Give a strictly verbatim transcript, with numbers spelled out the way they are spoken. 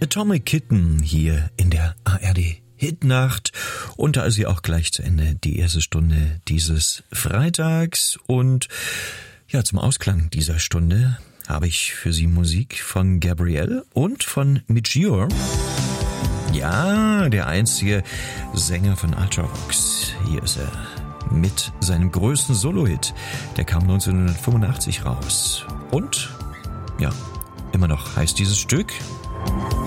Atomic Kitten hier in der A R D Hitnacht und da ist sie auch gleich zu Ende, die erste Stunde dieses Freitags. Und ja, zum Ausklang dieser Stunde habe ich für Sie Musik von Gabrielle und von Midgure. Ja, der einzige Sänger von Ultravox. Hier ist er mit seinem größten Solo-Hit. Der kam neunzehnhundertfünfundachtzig raus. Und ja, immer noch heißt dieses Stück